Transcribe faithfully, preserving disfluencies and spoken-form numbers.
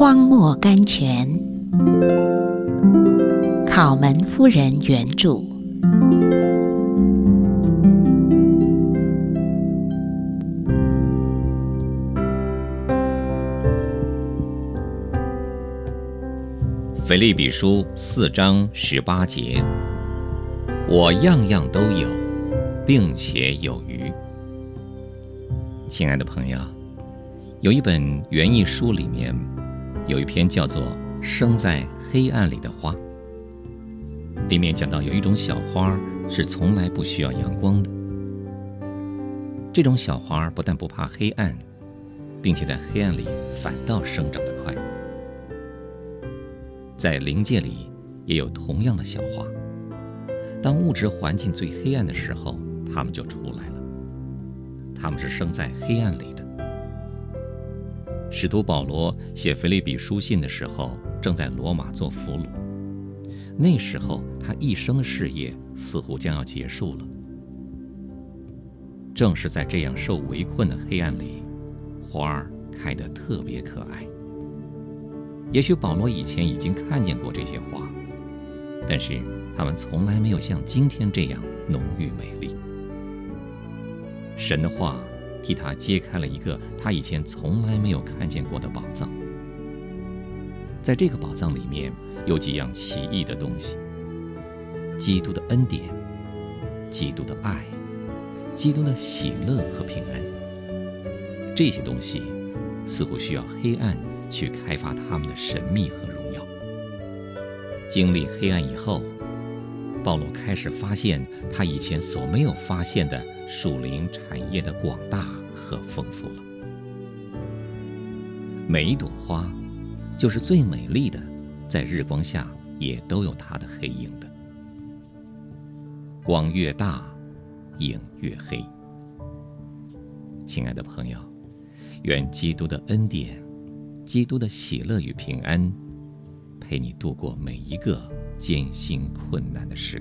荒漠甘泉，考门夫人原著。 腓立比书四章十八节，我样样都有，并且有余。亲爱的朋友，有一本园艺书里面有一篇叫做《生在黑暗里的花》，里面讲到有一种小花是从来不需要阳光的。这种小花不但不怕黑暗，并且在黑暗里反倒生长得快。在灵界里也有同样的小花，当物质环境最黑暗的时候，它们就出来了。它们是生在黑暗里的。使徒保罗写腓立比书信的时候，正在罗马做俘虏，那时候他一生的事业似乎将要结束了。正是在这样受围困的黑暗里，花儿开得特别可爱。也许保罗以前已经看见过这些花，但是它们从来没有像今天这样浓郁美丽。神的话替他揭开了一个他以前从来没有看见过的宝藏。在这个宝藏里面有几样奇异的东西：基督的恩典、基督的爱、基督的喜乐和平安。这些东西似乎需要黑暗去开发他们的神秘和荣耀。经历黑暗以后，保罗开始发现他以前所没有发现的属灵产业的广大和丰富了。每一朵花，就是最美丽的，在日光下也都有它的黑影的。光越大，影越黑。亲爱的朋友，愿基督的恩典、基督的喜乐与平安，陪你度过每一个艰辛困难的时